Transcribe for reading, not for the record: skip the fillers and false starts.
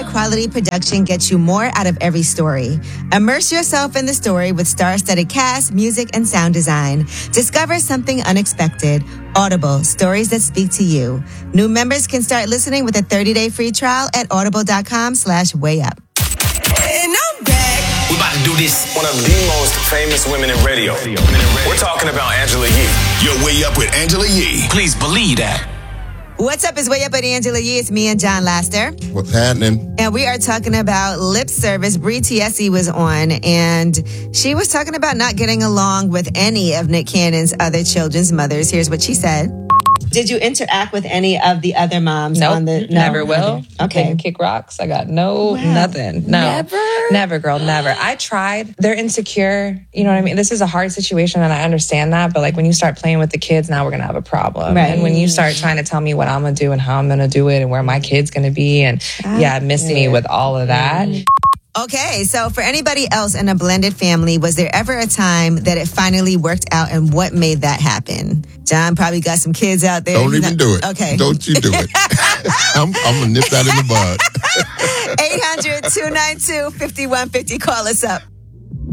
high-quality production gets you more out of every story. Immerse yourself in the story with star-studded cast, music, and sound design. Discover something unexpected. Audible, stories that speak to you. New members can start listening with a 30-day free trial at audible.com/wayup. And I'm back. We're about to do this. One of the most famous women in radio. We're talking about Angela Yee. You're Way Up with Angela Yee. Please believe that. What's up? It's Way Up with Angela Yee. It's me and John Laster. What's happening? And we are talking about lip service. Bree Tiesi was on, and she was talking about not getting along with any of Nick Cannon's other children's mothers. Here's what she said. Did you interact with any of the other moms nope, on the... No, never will. Okay. Didn't kick rocks. I got nothing. No. Never, girl, never. I tried. They're insecure. You know what I mean? This is a hard situation, and I understand that. But like when you start playing with the kids, now we're going to have a problem. Right. And when you start trying to tell me what I'm going to do and how I'm going to do it and where my kid's going to be and miss me with all of that. Okay, so for anybody else in a blended family, was there ever a time that it finally worked out, and what made that happen? John probably got some kids out there. Don't even do it. Okay. Don't you do it. I'm going to nip that in the bud. 800-292-5150. Call us up.